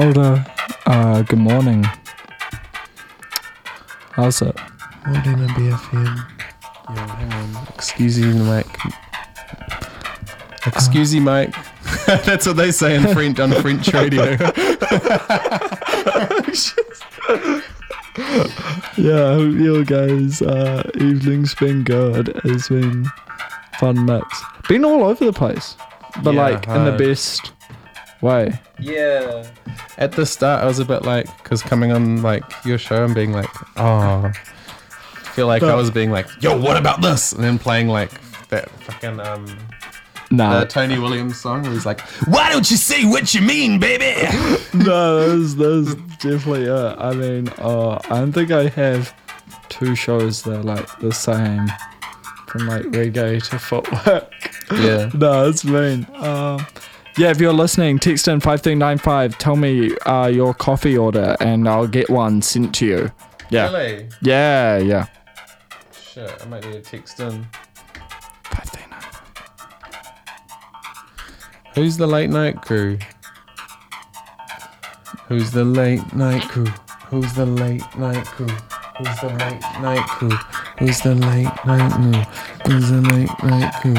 Older, good morning. How's it? Morning on BFM. Yo, hang on. Excuse you, Mike. Excuse you, Mike. That's what they say in French on French radio. Yeah, I hope your guys' evening's been good. It's been fun mix. Been all over the place, but Yeah, like in the hard. best way. Yeah. At the start, I was a bit like, because coming on like your show and being like, oh, I feel like I was being like, yo, what about this? And then playing like that fucking Nah, the Tony Williams song where he's like, why don't you say what you mean, baby? no, that's definitely it. I mean, I don't think I have two shows that are like the same, from like reggae to footwork. Yeah. No, it's mean. Yeah, if you're listening, text in 5395. Tell me your coffee order, and I'll get one sent to you. Yeah, Really? yeah. Shit, I might need to text in. 5395. Who's the late night crew? Who's the late night crew? Who's the late night crew? Who's the late night crew? Who's the late night crew? Who's the late night crew?